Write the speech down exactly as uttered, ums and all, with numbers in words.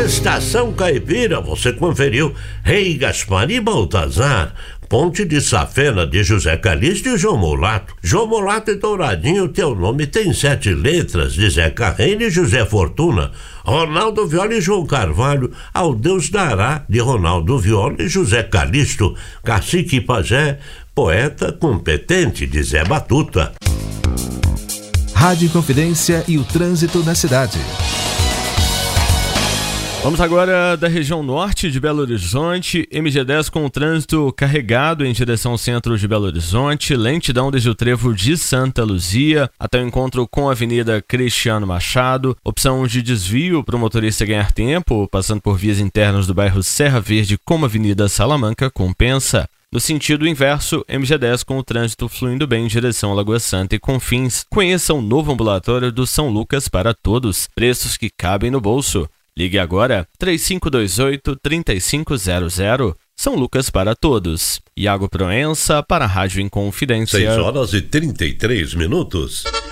Estação Caipira, você conferiu Rei Gaspar e Baltazar, Ponte de Safena de José Calixto e João Mulato. João Mulato e Douradinho, teu nome tem sete letras, de Zé Carreiro e José Fortuna. Ronaldo Viola e João Carvalho, Ao Deus Dará, de Ronaldo Viola e José Calixto. Cacique Pajé, poeta competente, de Zé Batuta. Rádio Confidência e o trânsito na cidade. Vamos agora da região norte de Belo Horizonte, M G dez com o trânsito carregado em direção ao centro de Belo Horizonte, lentidão desde o trevo de Santa Luzia até o encontro com a Avenida Cristiano Machado, opção de desvio para o motorista ganhar tempo, passando por vias internas do bairro Serra Verde como a Avenida Salamanca compensa. No sentido inverso, M G dez com o trânsito fluindo bem em direção à Lagoa Santa e Confins. Conheça o novo ambulatório do São Lucas para todos, preços que cabem no bolso. Ligue agora, três cinco dois oito, três cinco zero zero. São Lucas para todos. Iago Proença para a Rádio Inconfidência. seis horas e trinta e três minutos.